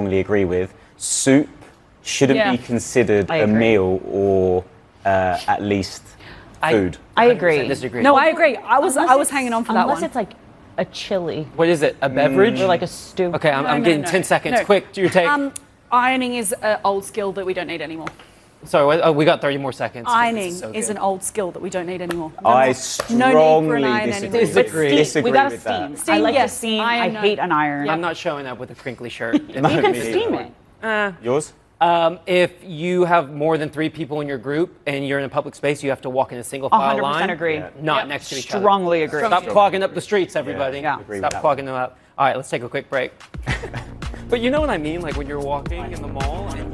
strongly agree with. Soup shouldn't be considered a meal or at least food. I agree. Disagree. No, I agree. I was hanging on for that one. Unless it's like a chili. What is it? A beverage? Or like a stew. Okay, I'm getting 10 seconds. No. Quick, do your take. Ironing is an old skill that we don't need anymore. Sorry, we got 30 more seconds. Ironing This so is good. an old skill that we don't need anymore. I No need for an strongly iron disagree. anymore. Disagree. Disagree We gotta with that. steam. I like yes, to steam. iron, I no. hate an iron. I'm not showing up with a crinkly shirt. You can Me steam either. it. Yours? If you have more than 3 people in your group and you're in a public space, you have to walk in a single file 100% line. agree. Not next to each other. Strongly agree. Stop clogging up the streets, everybody. Yeah. Agree with Stop that clogging them up. All right, let's take a quick break. But you know what I mean? Like when you're walking in the mall and